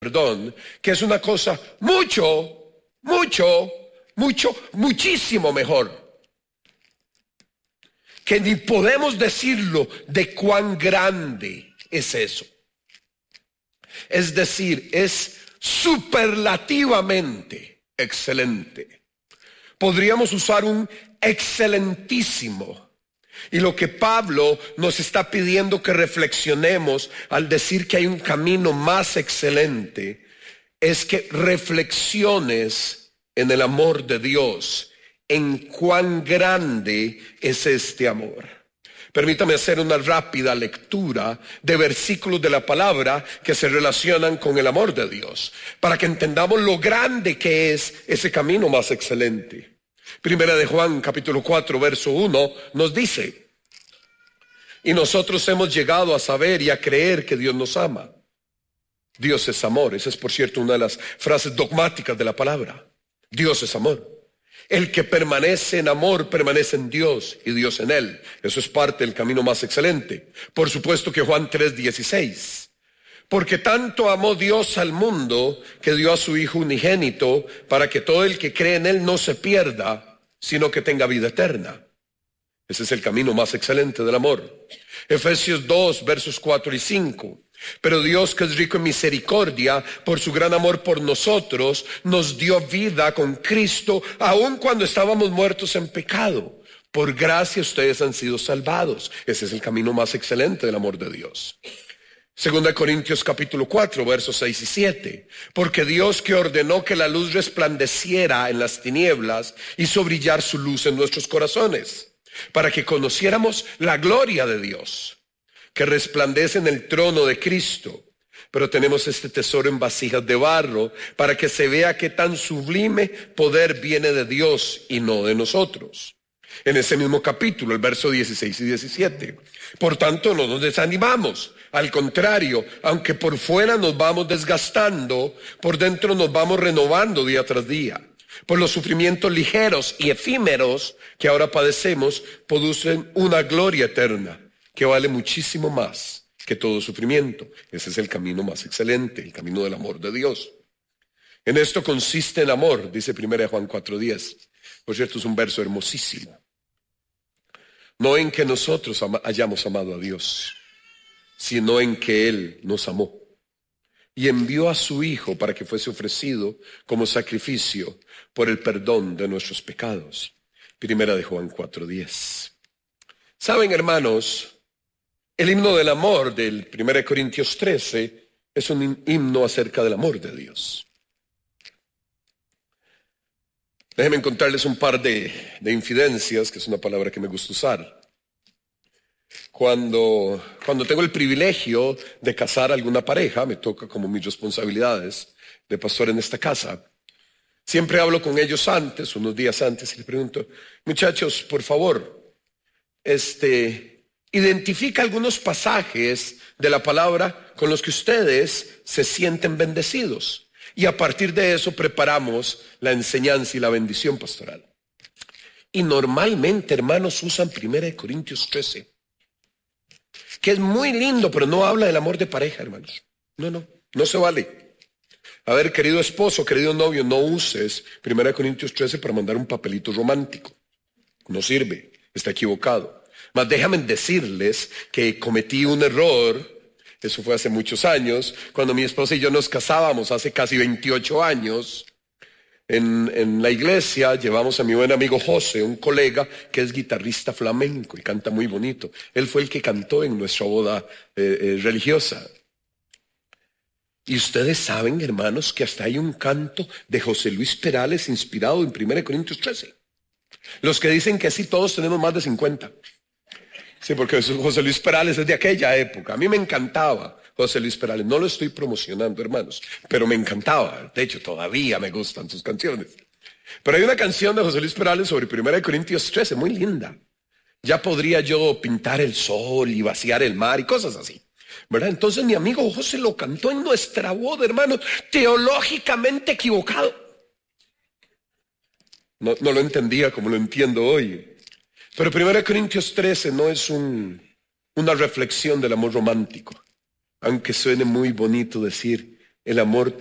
perdón, que es una cosa muchísimo mejor, que ni podemos decirlo de cuán grande es eso. Es decir, es superlativamente excelente. Podríamos usar un excelentísimo. Y lo que Pablo nos está pidiendo que reflexionemos al decir que hay un camino más excelente, es que reflexiones en el amor de Dios, en cuán grande es este amor. Permítame hacer una rápida lectura de versículos de la palabra que se relacionan con el amor de Dios, para que entendamos lo grande que es ese camino más excelente. Primera de Juan, capítulo 4, verso 1, nos dice: y nosotros hemos llegado a saber y a creer que Dios nos ama. Dios es amor. Esa es, por cierto, una de las frases dogmáticas de la palabra. Dios es amor. El que permanece en amor permanece en Dios y Dios en él. Eso es parte del camino más excelente. Por supuesto que Juan 3:16. Porque tanto amó Dios al mundo que dio a su Hijo unigénito para que todo el que cree en él no se pierda, sino que tenga vida eterna. Ese es el camino más excelente del amor. Efesios 2, versos 4 y 5. Pero Dios, que es rico en misericordia, por su gran amor por nosotros, nos dio vida con Cristo, aun cuando estábamos muertos en pecado. Por gracia ustedes han sido salvados. Ese es el camino más excelente del amor de Dios. Segunda de Corintios capítulo 4, versos 6 y 7. Porque Dios, que ordenó que la luz resplandeciera en las tinieblas, hizo brillar su luz en nuestros corazones, para que conociéramos la gloria de Dios, que resplandece en el trono de Cristo. Pero tenemos este tesoro en vasijas de barro, para que se vea que tan sublime poder viene de Dios y no de nosotros. En ese mismo capítulo, el verso 16 y 17. Por tanto, no nos desanimamos. Al contrario, aunque por fuera nos vamos desgastando, por dentro nos vamos renovando día tras día. Pues los sufrimientos ligeros y efímeros que ahora padecemos producen una gloria eterna que vale muchísimo más que todo sufrimiento. Ese es el camino más excelente, el camino del amor de Dios. En esto consiste el amor, dice 1 Juan 4:10. Por cierto, es un verso hermosísimo. No en que nosotros hayamos amado a Dios, sino en que Él nos amó y envió a su Hijo para que fuese ofrecido como sacrificio por el perdón de nuestros pecados. 1 de Juan 4:10. Saben, hermanos, el himno del amor del 1 Corintios 13 es un himno acerca del amor de Dios. Déjenme contarles un par de infidencias, que es una palabra que me gusta usar. Cuando tengo el privilegio de casar a alguna pareja, me toca como mis responsabilidades de pastor en esta casa. Siempre hablo con ellos antes, unos días antes, y les pregunto: muchachos, por favor, identifica algunos pasajes de la palabra con los que ustedes se sienten bendecidos. Y a partir de eso preparamos la enseñanza y la bendición pastoral. Y normalmente, hermanos, usan 1 Corintios 13, que es muy lindo, pero no habla del amor de pareja, hermanos. No se vale. A ver, querido esposo, querido novio, no uses 1 Corintios 13 para mandar un papelito romántico. No sirve, está equivocado. Mas déjame decirles que cometí un error. Eso fue hace muchos años, cuando mi esposa y yo nos casábamos, hace casi 28 años, en la iglesia llevamos a mi buen amigo José, un colega que es guitarrista flamenco y canta muy bonito. Él fue el que cantó en nuestra boda religiosa. Y ustedes saben, hermanos, que hasta hay un canto de José Luis Perales inspirado en 1 Corintios 13. Los que dicen que sí, todos tenemos más de 50. Sí, porque José Luis Perales es de aquella época. A mí me encantaba José Luis Perales. No lo estoy promocionando, hermanos, pero me encantaba. De hecho, todavía me gustan sus canciones. Pero hay una canción de José Luis Perales sobre 1 Corintios 13, muy linda. Ya podría yo pintar el sol y vaciar el mar y cosas así, ¿verdad? Entonces mi amigo José lo cantó en nuestra boda, hermanos, teológicamente equivocado. No lo entendía como lo entiendo hoy. Pero 1 Corintios 13 no es una reflexión del amor romántico, aunque suene muy bonito decir el amor